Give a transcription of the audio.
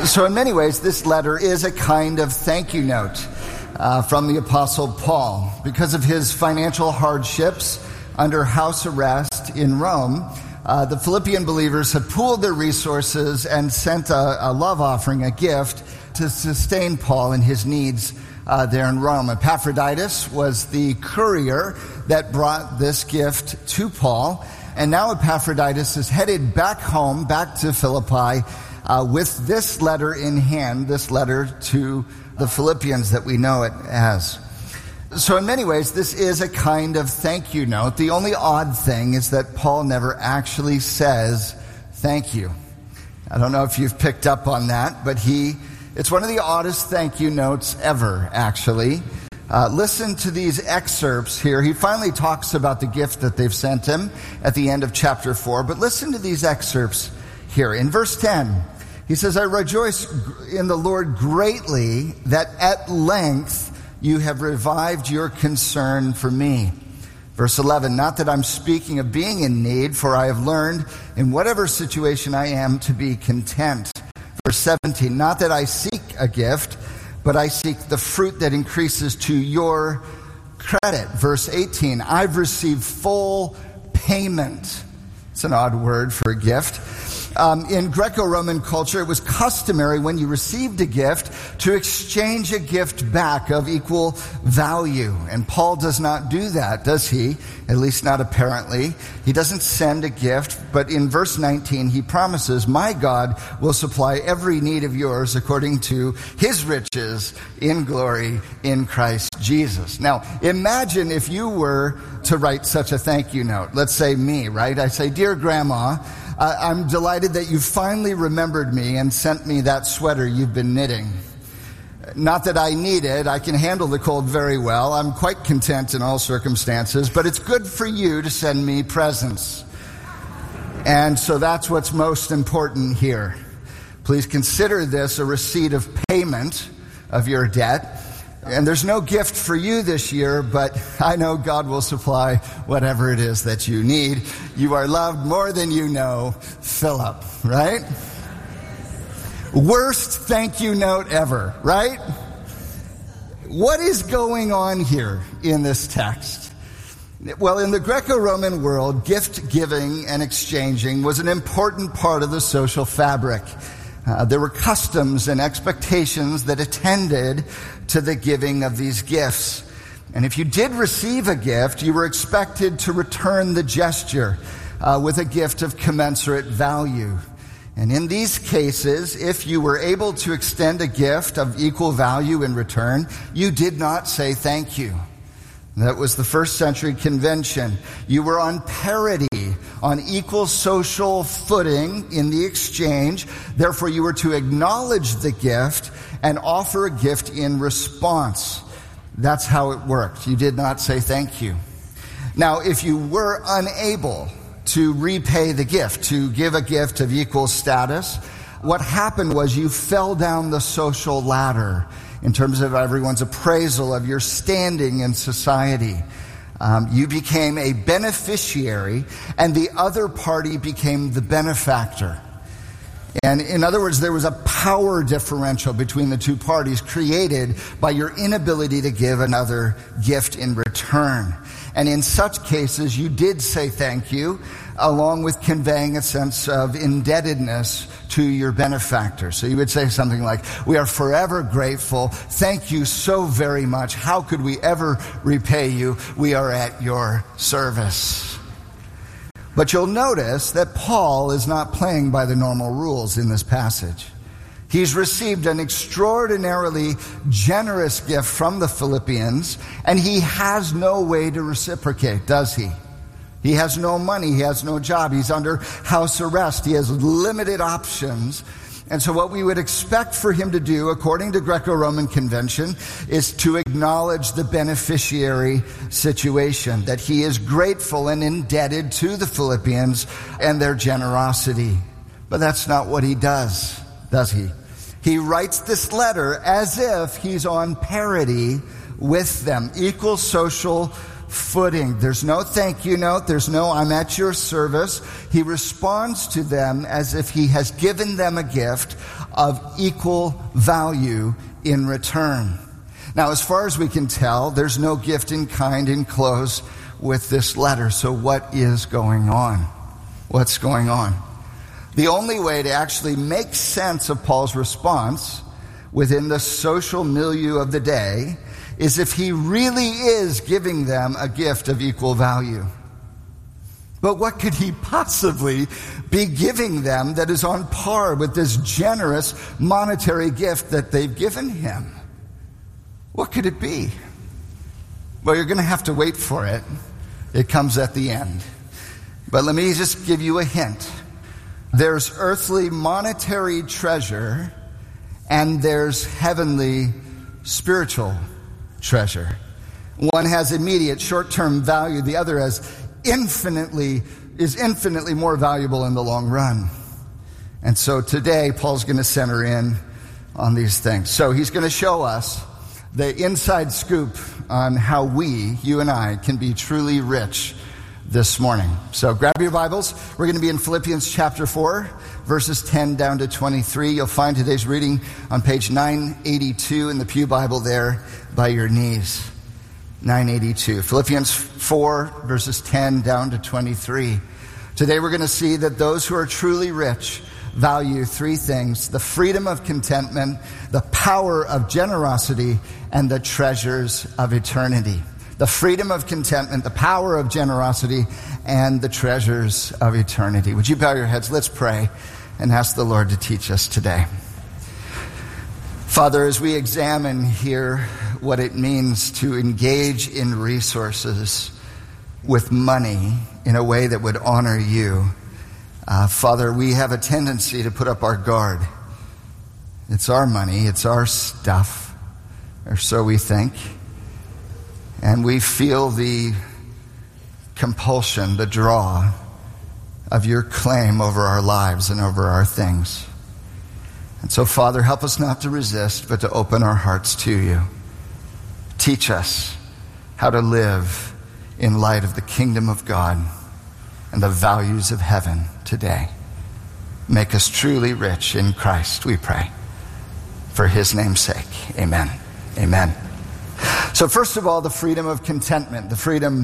So in many ways, this letter is a kind of thank you note from the Apostle Paul. Because of his financial hardships under house arrest in Rome, the Philippian believers had pooled their resources and sent a love offering, a gift, to sustain Paul in his needs there in Rome. Epaphroditus was the courier that brought this gift to Paul. And now Epaphroditus is headed back home, back to Philippi, with this letter in hand, this letter to the Philippians that we know it as. So in many ways, this is a kind of thank you note. The only odd thing is that Paul never actually says thank you. I don't know if you've picked up on that, but it's one of the oddest thank you notes ever, actually. Listen to these excerpts here. He finally talks about the gift that they've sent him at the end of chapter 4, but listen to these excerpts here. In verse 10, he says, "I rejoice in the Lord greatly that at length you have revived your concern for me." Verse 11, "Not that I'm speaking of being in need, for I have learned in whatever situation I am to be content." Verse 17, "Not that I seek a gift, but I seek the fruit that increases to your credit." Verse 18, "I've received full payment." It's an odd word for a gift. In Greco-Roman culture, it was customary when you received a gift to exchange a gift back of equal value. And Paul does not do that, does he? At least not apparently. He doesn't send a gift, but in verse 19, he promises, "My God will supply every need of yours according to his riches in glory in Christ Jesus." Now, imagine if you were to write such a thank you note. Let's say me, right? I say, "Dear Grandma, I'm delighted that you finally remembered me and sent me that sweater you've been knitting. Not that I need it. I can handle the cold very well. I'm quite content in all circumstances, but it's good for you to send me presents. And so that's what's most important here. Please consider this a receipt of payment of your debt. And there's no gift for you this year, but I know God will supply whatever it is that you need. You are loved more than you know, Philip," right? Worst thank you note ever, right? What is going on here in this text? Well, in the Greco-Roman world, gift giving and exchanging was an important part of the social fabric. There were customs and expectations that attended to the giving of these gifts. And if you did receive a gift, you were expected to return the gesture with a gift of commensurate value. And in these cases, if you were able to extend a gift of equal value in return, you did not say thank you. That was the first century convention. You were on parity, on equal social footing in the exchange. Therefore, you were to acknowledge the gift and offer a gift in response. That's how it worked. You did not say thank you. Now, if you were unable to repay the gift, to give a gift of equal status, what happened was you fell down the social ladder in terms of everyone's appraisal of your standing in society. You became a beneficiary, and the other party became the benefactor. And in other words, there was a power differential between the two parties created by your inability to give another gift in return. And in such cases, you did say thank you, along with conveying a sense of indebtedness to your benefactor. So you would say something like, "We are forever grateful. Thank you so very much. How could we ever repay you? We are at your service." But you'll notice that Paul is not playing by the normal rules in this passage. He's received an extraordinarily generous gift from the Philippians, and he has no way to reciprocate, does he? He has no money. He has no job. He's under house arrest. He has limited options. And so what we would expect for him to do, according to Greco-Roman convention, is to acknowledge the beneficiary situation, that he is grateful and indebted to the Philippians and their generosity. But that's not what he does he? He writes this letter as if he's on parity with them, equal social footing. There's no thank you note. There's no I'm at your service. He responds to them as if he has given them a gift of equal value in return. Now, as far as we can tell, there's no gift in kind enclosed with this letter. So what is going on? What's going on? The only way to actually make sense of Paul's response within the social milieu of the day is if he really is giving them a gift of equal value. But what could he possibly be giving them that is on par with this generous monetary gift that they've given him? What could it be? Well, you're going to have to wait for it. It comes at the end. But let me just give you a hint. There's earthly monetary treasure, and there's heavenly spiritual treasure. One has immediate short-term value. The other is infinitely more valuable in the long run. And so today, Paul's going to center in on these things. So he's going to show us the inside scoop on how we, you and I, can be truly rich this morning. So grab your Bibles. We're going to be in Philippians chapter 4, verses 10 down to 23. You'll find today's reading on page 982 in the Pew Bible there by your knees. 982. Philippians 4, verses 10 down to 23. Today we're going to see that those who are truly rich value three things: the freedom of contentment, the power of generosity, and the treasures of eternity. The freedom of contentment, the power of generosity, and the treasures of eternity. Would you bow your heads? Let's pray and ask the Lord to teach us today. Father, as we examine here what it means to engage in resources with money in a way that would honor you, Father, we have a tendency to put up our guard. It's our money, it's our stuff, or so we think. And we feel the compulsion, the draw of your claim over our lives and over our things. And so, Father, help us not to resist, but to open our hearts to you. Teach us how to live in light of the kingdom of God and the values of heaven today. Make us truly rich in Christ, we pray. For his name's sake, amen. Amen. So first of all, the freedom of contentment, the freedom